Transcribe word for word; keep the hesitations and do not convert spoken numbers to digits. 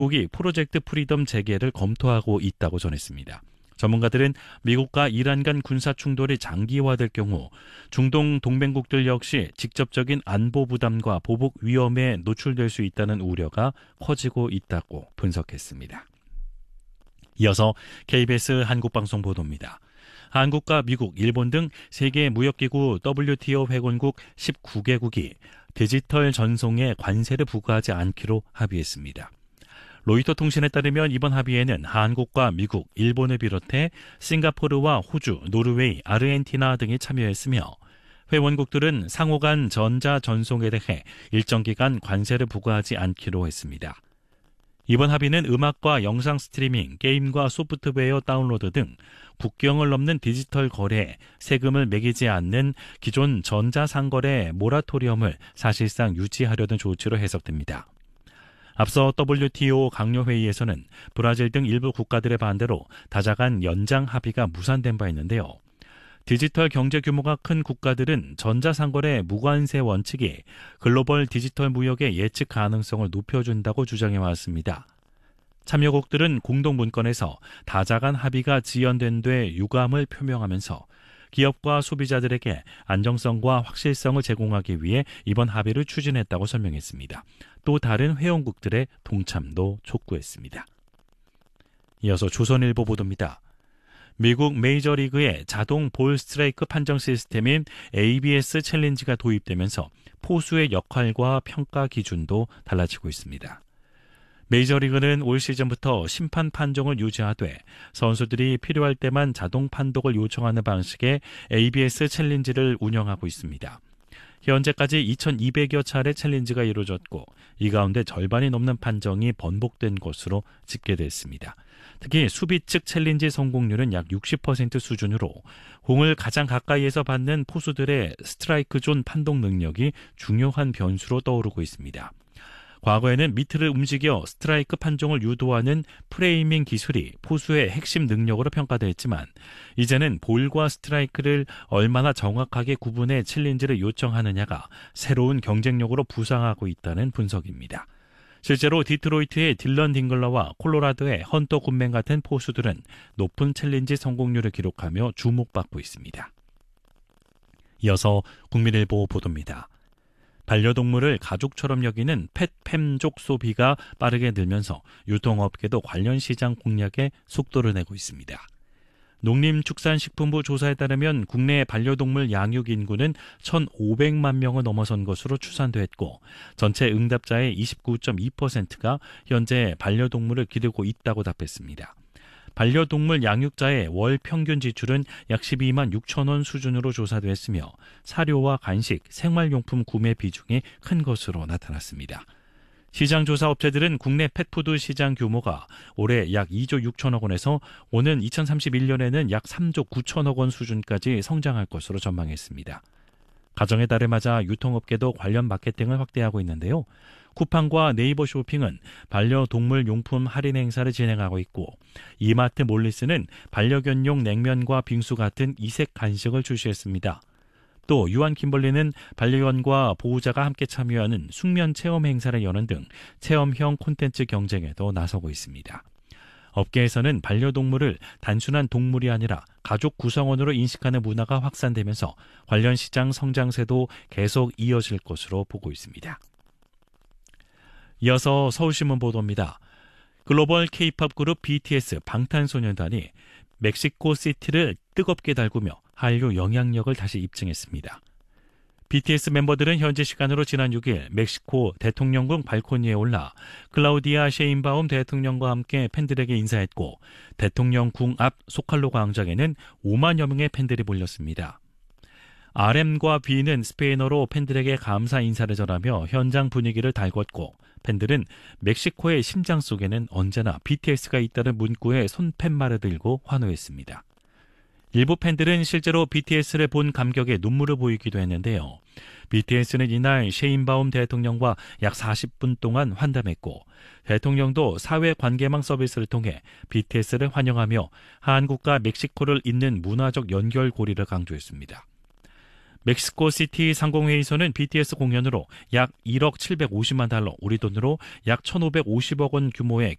미국이 프로젝트 프리덤 재개를 검토하고 있다고 전했습니다. 전문가들은 미국과 이란 간 군사 충돌이 장기화될 경우 중동 동맹국들 역시 직접적인 안보 부담과 보복 위험에 노출될 수 있다는 우려가 커지고 있다고 분석했습니다. 이어서 케이비에스 한국방송 보도입니다. 한국과 미국, 일본 등 세계무역기구 더블유티오 회원국 십구 개국이 디지털 전송에 관세를 부과하지 않기로 합의했습니다. 로이터 통신에 따르면 이번 합의에는 한국과 미국, 일본을 비롯해 싱가포르와 호주, 노르웨이, 아르헨티나 등이 참여했으며 회원국들은 상호 간 전자 전송에 대해 일정 기간 관세를 부과하지 않기로 했습니다. 이번 합의는 음악과 영상 스트리밍, 게임과 소프트웨어 다운로드 등 국경을 넘는 디지털 거래에 세금을 매기지 않는 기존 전자상거래 모라토리엄을 사실상 유지하려는 조치로 해석됩니다. 앞서 더블유티오 강요회의에서는 브라질 등 일부 국가들의 반대로 다자간 연장 합의가 무산된 바 있는데요. 디지털 경제 규모가 큰 국가들은 전자상거래 무관세 원칙이 글로벌 디지털 무역의 예측 가능성을 높여준다고 주장해왔습니다. 참여국들은 공동문건에서 다자간 합의가 지연된 데 유감을 표명하면서 기업과 소비자들에게 안정성과 확실성을 제공하기 위해 이번 합의를 추진했다고 설명했습니다. 또 다른 회원국들의 동참도 촉구했습니다. 이어서 조선일보 보도입니다. 미국 메이저리그의 자동 볼 스트라이크 판정 시스템인 에이비에스 챌린지가 도입되면서 포수의 역할과 평가 기준도 달라지고 있습니다. 메이저리그는 올 시즌부터 심판 판정을 유지하되 선수들이 필요할 때만 자동 판독을 요청하는 방식의 에이비에스 챌린지를 운영하고 있습니다. 현재까지 이천이백여 차례 챌린지가 이루어졌고 이 가운데 절반이 넘는 판정이 번복된 것으로 집계됐습니다. 특히 수비 측 챌린지 성공률은 약 육십 퍼센트 수준으로 공을 가장 가까이에서 받는 포수들의 스트라이크 존 판독 능력이 중요한 변수로 떠오르고 있습니다. 과거에는 미트를 움직여 스트라이크 판정을 유도하는 프레이밍 기술이 포수의 핵심 능력으로 평가됐지만 이제는 볼과 스트라이크를 얼마나 정확하게 구분해 챌린지를 요청하느냐가 새로운 경쟁력으로 부상하고 있다는 분석입니다. 실제로 디트로이트의 딜런 딩글러와 콜로라도의 헌터 굿맨 같은 포수들은 높은 챌린지 성공률을 기록하며 주목받고 있습니다. 이어서 국민일보 보도입니다. 반려동물을 가족처럼 여기는 펫팸족 소비가 빠르게 늘면서 유통업계도 관련 시장 공략에 속도를 내고 있습니다. 농림축산식품부 조사에 따르면 국내 반려동물 양육 인구는 천오백만 명을 넘어선 것으로 추산됐고 전체 응답자의 이십구 점 이 퍼센트가 현재 반려동물을 기르고 있다고 답했습니다. 반려동물 양육자의 월 평균 지출은 약 십이만 육천 원 수준으로 조사됐으며 사료와 간식, 생활용품 구매 비중이 큰 것으로 나타났습니다. 시장조사 업체들은 국내 펫푸드 시장 규모가 올해 약 이조 육천억 원에서 오는 이천삼십일 년에는 약 삼조 구천억 원 수준까지 성장할 것으로 전망했습니다. 가정의 달을 맞아 유통업계도 관련 마케팅을 확대하고 있는데요. 쿠팡과 네이버 쇼핑은 반려동물 용품 할인 행사를 진행하고 있고 이마트 몰리스는 반려견용 냉면과 빙수 같은 이색 간식을 출시했습니다. 또 유한 킴벌리는 반려견과 보호자가 함께 참여하는 숙면 체험 행사를 여는 등 체험형 콘텐츠 경쟁에도 나서고 있습니다. 업계에서는 반려동물을 단순한 동물이 아니라 가족 구성원으로 인식하는 문화가 확산되면서 관련 시장 성장세도 계속 이어질 것으로 보고 있습니다. 이어서 서울신문 보도입니다. 글로벌 K-팝 그룹 비티에스 방탄소년단이 멕시코 시티를 뜨겁게 달구며 한류 영향력을 다시 입증했습니다. 비티에스 멤버들은 현지 시간으로 지난 육 일 멕시코 대통령궁 발코니에 올라 클라우디아 셰인바움 대통령과 함께 팬들에게 인사했고 대통령궁 앞 소칼로 광장에는 오만여 명의 팬들이 몰렸습니다. 알엠과 B는 스페인어로 팬들에게 감사 인사를 전하며 현장 분위기를 달궜고 팬들은 멕시코의 심장 속에는 언제나 비티에스가 있다는 문구에 손팻말을 들고 환호했습니다. 일부 팬들은 실제로 비티에스를 본 감격에 눈물을 보이기도 했는데요. 비티에스는 이날 셰인바움 대통령과 약 사십 분 동안 환담했고 대통령도 사회관계망 서비스를 통해 비티에스를 환영하며 한국과 멕시코를 잇는 문화적 연결고리를 강조했습니다. 멕시코시티 상공회의소는 비티에스 공연으로 약 일억 칠백오십만 달러, 우리 돈으로 약 천오백오십억 원 규모의